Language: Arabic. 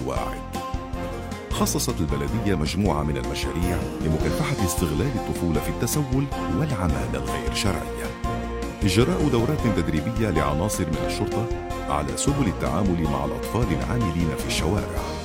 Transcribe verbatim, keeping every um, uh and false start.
واعد. خصصت البلدية مجموعة من المشاريع لمكافحة استغلال الطفولة في التسول والعمالة الغير شرعية، إجراء دورات تدريبية لعناصر من الشرطة على سبل التعامل مع الأطفال العاملين في الشوارع،